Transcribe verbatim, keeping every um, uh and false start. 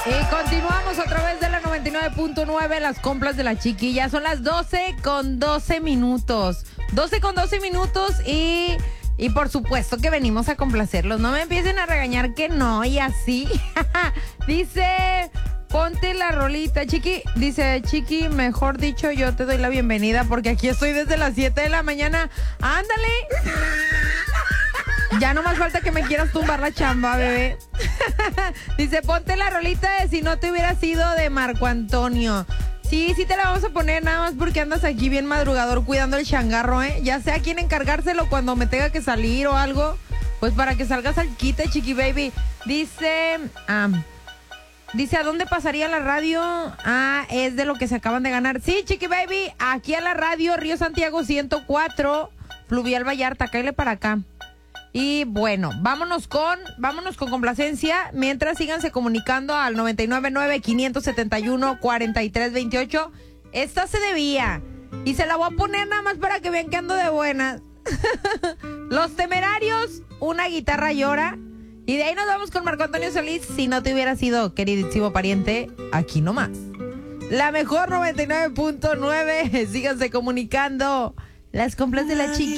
Y continuamos a través de la noventa y nueve punto nueve, las compras de la chiquilla. Son las doce con doce minutos. doce con doce minutos y, y por supuesto que venimos a complacerlos. No me empiecen a regañar que no y así. Dice, ponte la rolita, Chiqui. Dice, Chiqui, mejor dicho, yo te doy la bienvenida porque aquí estoy desde las siete de la mañana. Ándale. Ya no más falta que me quieras tumbar la chamba, bebé. Dice, ponte la rolita de Si no te hubiera sido de Marco Antonio. Sí, sí te la vamos a poner nada más porque andas aquí bien madrugador cuidando el changarro, ¿eh? Ya sé a quién encargárselo cuando me tenga que salir o algo. Pues para que salgas al quite, Chiqui Baby. Dice, ah, dice, ¿a dónde pasaría la radio? Ah, es de lo que se acaban de ganar. Sí, Chiqui Baby, aquí a la radio, Río Santiago ciento cuatro, Fluvial Vallarta, cáele para acá. Y bueno, vámonos con, vámonos con complacencia, mientras síganse comunicando al noventa y nueve nueve, quinientos setenta y uno, cuarenta y tres veintiocho. Esta se debía, y se la voy a poner nada más para que vean que ando de buenas. Los Temerarios, Una guitarra llora, y de ahí nos vamos con Marco Antonio Solís, Si no te hubiera sido, queridísimo pariente, aquí nomás. La mejor noventa y nueve punto nueve, síganse comunicando, las compras de la chica.